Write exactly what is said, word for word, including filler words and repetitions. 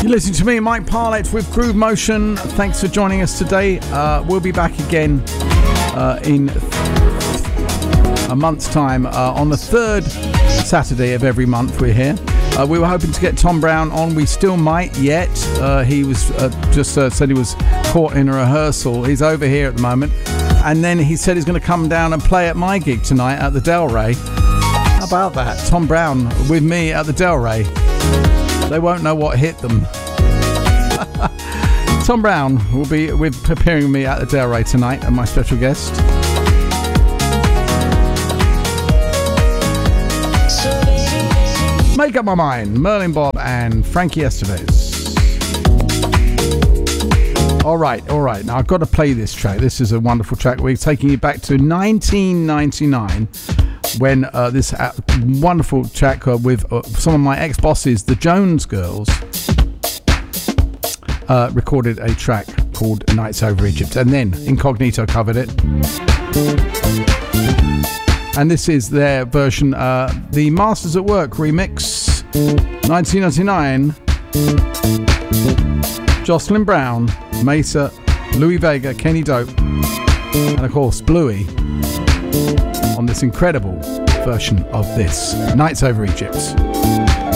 You're listening to me, Mike Parlett, with Groove Motion. Thanks for joining us today. Uh, we'll be back again uh, in a month's time uh, on the third Saturday of every month. We're here. Uh, we were hoping to get Tom Browne on. We still might yet. Uh, he was uh, just uh, said he was caught in a rehearsal. He's over here at the moment. And then he said he's going to come down and play at my gig tonight at the Delray. How about that? Tom Browne with me at the Delray. They won't know what hit them. Tom Browne will be with appearing with me at the Delray tonight, and my special guest. Make Up My Mind, Merlin Bob and Frankie Estevez. All right, all right. Now I've got to play this track. This is a wonderful track. We're taking you back to nineteen ninety-nine. When uh, this uh, wonderful track uh, with uh, some of my ex-bosses, the Jones Girls, uh, recorded a track called Nights Over Egypt, and then Incognito covered it. And this is their version, uh, the Masters at Work remix, nineteen ninety-nine. Jocelyn Brown, Mesa, Louis Vega, Kenny Dope, and of course Bluey, on this incredible version of this, Nights Over Egypt.